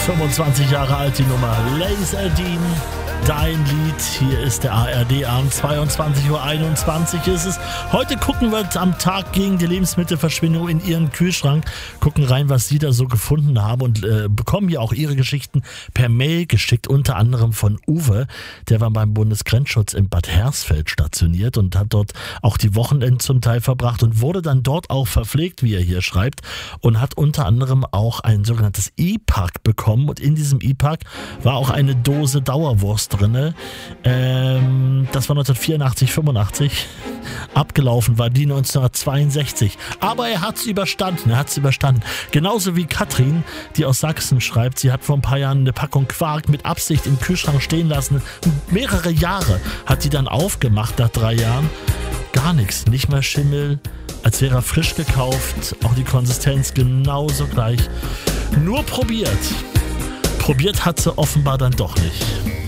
25 Jahre alt die Nummer. Laserdine, dein Lied. Hier ist der ARD-Abend. 22:21 Uhr ist es. Heute gucken wir am Tag gegen die Lebensmittelverschwendung in Ihren Kühlschrank. Gucken rein, was Sie da so gefunden haben und bekommen hier auch Ihre Geschichten per Mail geschickt. Unter anderem von Uwe. Der war beim Bundesgrenzschutz in Bad Hersfeld stationiert und hat dort auch die Wochenenden zum Teil verbracht und wurde dann dort auch verpflegt, wie er hier schreibt. Und hat unter anderem auch ein sogenanntes E-Pack bekommen. Und in diesem E-Pack war auch eine Dose Dauerwurst drinne. Das war 1984, 85. Abgelaufen war die 1962. Aber er hat es überstanden. Genauso wie Katrin, die aus Sachsen schreibt, sie hat vor ein paar Jahren eine Packung Quark mit Absicht im Kühlschrank stehen lassen. Mehrere Jahre hat die dann aufgemacht nach 3 Jahren. Gar nichts, nicht mal Schimmel, als wäre er frisch gekauft. Auch die Konsistenz genauso gleich. Nur probiert. Probiert hat sie offenbar dann doch nicht.